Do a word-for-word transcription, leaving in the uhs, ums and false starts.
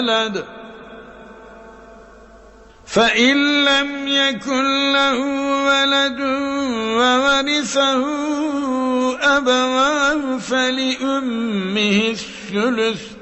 ولد فإن لم يكن له ولد وورثه أبواه فلأمه الثلث